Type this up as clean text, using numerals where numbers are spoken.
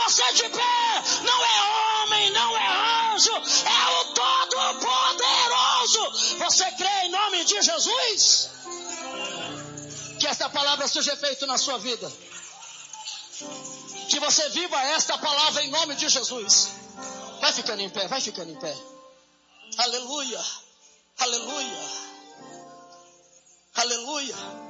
você de pé. Não é homem, não é anjo, é o Todo-Poderoso. Você crê em nome de Jesus? Que esta palavra seja efeito na sua vida. Que você viva esta palavra em nome de Jesus. Vai ficando em pé, vai ficando em pé. Aleluia, aleluia, aleluia.